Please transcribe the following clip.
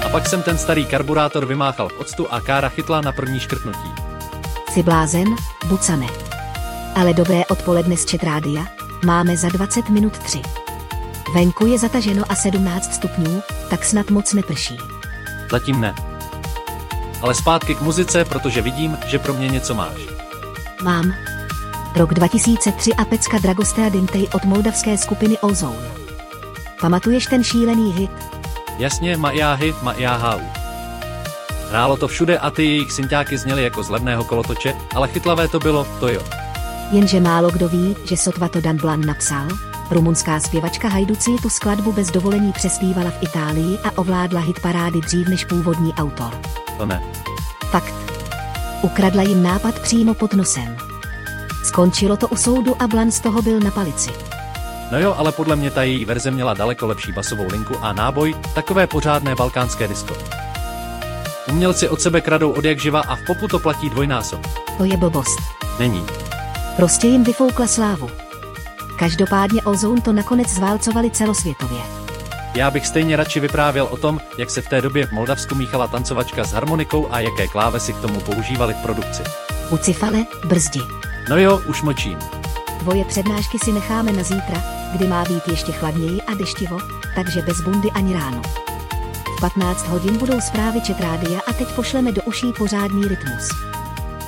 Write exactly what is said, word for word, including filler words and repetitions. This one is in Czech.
A pak jsem ten starý karburátor vymáchal v octu a Kára chytla na první škrtnutí. Jsi blázen, Bucane. Ale dobré odpoledne z Chat Rádia, máme za dvacet minut tři. Venku je zataženo a sedmnáct stupňů, tak snad moc neprší. Zatím ne. Ale zpátky k muzice, protože vidím, že pro mě něco máš. Mám. Rok dva tisíce tři a pecka Dragostea Dintej od moldavské skupiny Ozone. Pamatuješ ten šílený hit? Jasně, ma já hit, ma já hau. Hrálo to všude a ty jejich synťáky zněly jako z levného kolotoče, ale chytlavé to bylo, to jo. Jenže málo kdo ví, že sotva to Dan Blan napsal. Rumunská zpěvačka Hajduci tu skladbu bez dovolení přespívala v Itálii a ovládla hitparády dřív než původní autor. To ne. Fakt. Ukradla jim nápad přímo pod nosem. Skončilo to u soudu a Blan z toho byl na palici. No jo, ale podle mě ta její verze měla daleko lepší basovou linku a náboj, takové pořádné balkánské disko. Umělci od sebe kradou od jak živa a v popu to platí dvojnásob. To je blbost. Není. Prostě jim vyfoukla slávu. Každopádně Ozone to nakonec zválcovali celosvětově. Já bych stejně radši vyprávěl o tom, jak se v té době v Moldavsku míchala tancovačka s harmonikou a jaké klávesy k tomu používali v produkci. Ucifale, brzdi. No jo, už mlčím. Tvoje přednášky si necháme na zítra, kdy má být ještě chladněji a deštivo, takže bez bundy ani ráno. V patnáct hodin budou zprávy Chat Rádia a teď pošleme do uší pořádný rytmus.